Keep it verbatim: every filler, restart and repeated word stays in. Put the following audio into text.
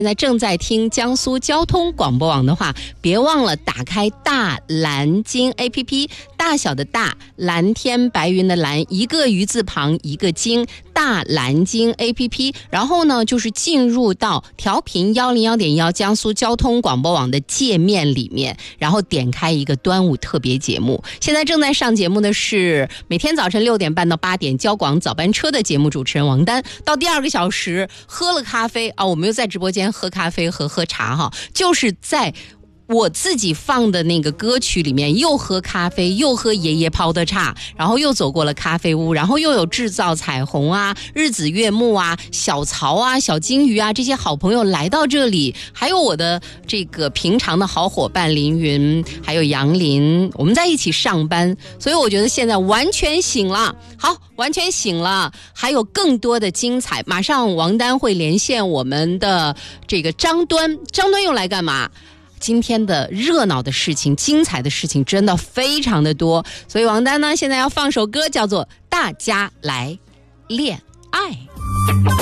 现在正在听江苏交通广播网的话，别忘了打开大蓝鲸 A P P， 大小的大，蓝天白云的蓝，一个鱼字旁一个鲸，大蓝鲸 A P P， 然后呢就是进入到调频一零一点一江苏交通广播网的界面里面，然后点开一个端午特别节目。现在正在上节目的是每天早晨六点半到八点交广早班车的节目主持人王丹。到第二个小时喝了咖啡啊，我们又在直播间喝咖啡和喝茶哈，就是在我自己放的那个歌曲里面，又喝咖啡，又喝爷爷泡的茶，然后又走过了咖啡屋，然后又有制造彩虹啊、日子月木啊、小曹啊、小金鱼啊这些好朋友来到这里，还有我的这个平常的好伙伴凌云，还有杨林，我们在一起上班，所以我觉得现在完全醒了。好，完全醒了，还有更多的精彩。马上王丹会连线我们的这个张端，张端又来干嘛？今天的热闹的事情，精彩的事情真的非常的多，所以王丹呢现在要放首歌，叫做《大家来恋爱》。